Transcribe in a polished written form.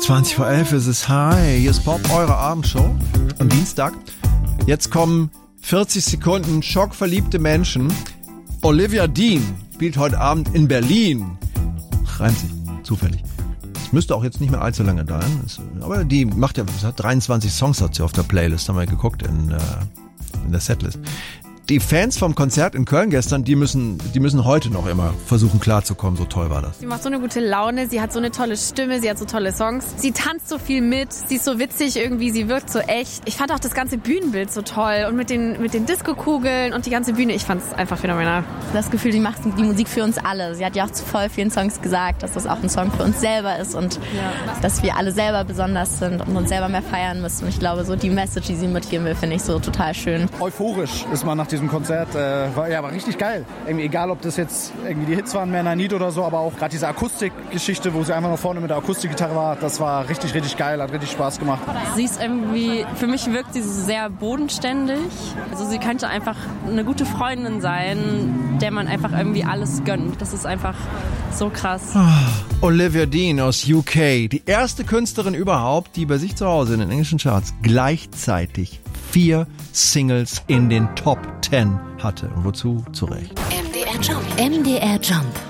20:11 ist es. Hi, hier ist Pop, eure Abendshow am Dienstag. Jetzt kommen 40 Sekunden schockverliebte Menschen. Olivia Dean spielt heute Abend in Berlin. Reimt sich, zufällig. Es müsste auch jetzt nicht mehr allzu lange dauern. Aber die macht ja, hat 23 Songs hat sie auf der Playlist, haben wir geguckt in der Setlist. Die Fans vom Konzert in Köln gestern, die müssen heute noch immer versuchen klarzukommen, so toll war das. Sie macht so eine gute Laune, sie hat so eine tolle Stimme, sie hat so tolle Songs. Sie tanzt so viel mit, sie ist so witzig irgendwie, sie wirkt so echt. Ich fand auch das ganze Bühnenbild so toll und mit den Disco-Kugeln und die ganze Bühne, ich fand es einfach phänomenal. Das Gefühl, die macht die Musik für uns alle. Sie hat ja auch zu voll vielen Songs gesagt, dass das auch ein Song für uns selber ist und dass wir alle selber besonders sind und uns selber mehr feiern müssen. Und ich glaube, so die Message, die sie mitgeben will, finde ich so total schön. Euphorisch ist man nach diesem Konzert. War richtig geil. Irgendwie egal, ob das jetzt irgendwie die Hits waren, Man I Need oder so, aber auch gerade diese Akustikgeschichte, wo sie einfach noch vorne mit der Akustikgitarre war, das war richtig, richtig geil, hat richtig Spaß gemacht. Sie ist irgendwie, für mich wirkt sie so sehr bodenständig. Also sie könnte einfach eine gute Freundin sein, der man einfach irgendwie alles gönnt. Das ist einfach so krass. Olivia Dean aus UK, die erste Künstlerin überhaupt, die bei sich zu Hause in den englischen Charts gleichzeitig 4 Singles in den Top 10 hatte. Und wozu? Zu Recht. MDR Jump.